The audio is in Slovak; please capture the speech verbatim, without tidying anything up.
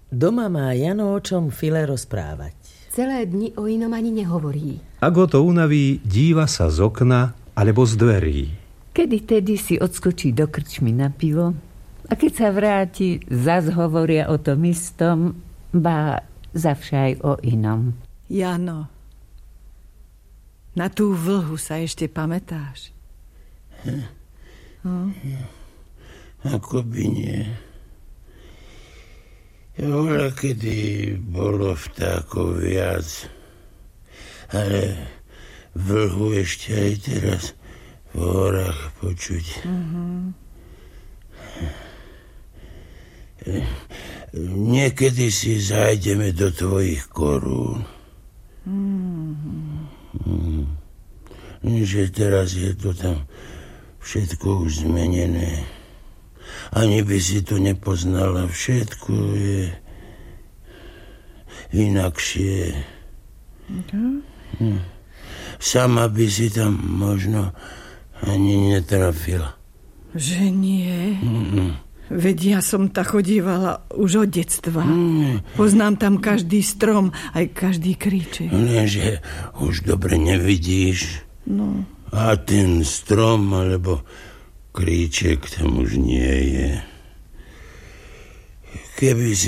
Doma má Jano o čom File rozprávať. Celé dni o inom ani nehovorí. Ak ho to unaví, díva sa z okna alebo z dverí. Kedy tedy si odskočí do krčmy na pivo a keď sa vráti, zas hovoria o tom istom, ba zavšaj o inom. Jano, na tú vlhu sa ešte pamätáš? Hm? Ako by nie. Voľa, kedy bolo vtákov viac, ale vlhu ešte aj teraz v horách počuť. Mm-hmm. Niekedy si zájdeme do tvojich korún. Mm-hmm. Že teraz je to tam všetko už zmenené. Ani by si to nepoznala. Všetko je inakšie. Okay. Sama by si tam možno ani netrafila. Že nie? Mm-mm. Veď ja som ta chodívala už od detstva. Mm. Poznám tam každý strom, aj každý kríček. Lenže už dobre nevidíš. No. A ten strom, alebo kríček tam už nie je. Keby si